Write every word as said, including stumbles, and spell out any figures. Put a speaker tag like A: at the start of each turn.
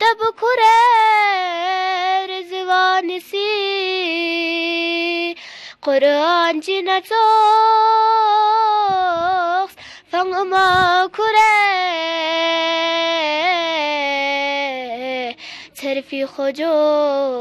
A: دب کوره رزوانسی قرآن جنتوخ فانما کوره ترفی خجو